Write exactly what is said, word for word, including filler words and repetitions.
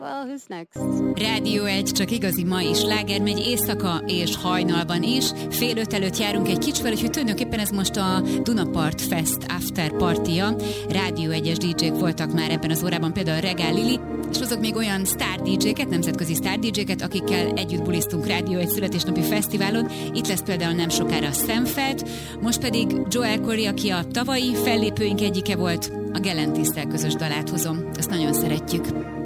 Well, who's next? Rádió egy, csak igazi ma is. Sláger megy éjszaka és hajnalban is. Fél öt előtt járunk egy kicsivel, úgyhogy tulajdonképpen ez most a Dunapart Fest after party-ja. Rádió egyes dé jék voltak már ebben az órában, például Regál Lili, és azok még olyan sztár dé jéket, nemzetközi sztár dé jéket, akikkel együtt bulisztunk Rádió egy születésnapi fesztiválon. Itt lesz például nem sokára Szemfeld, most pedig Joel Corey, aki a tavalyi fellépőink egyike volt, a Galantis-szel közös dalát hozom. Ezt nagyon szeretjük.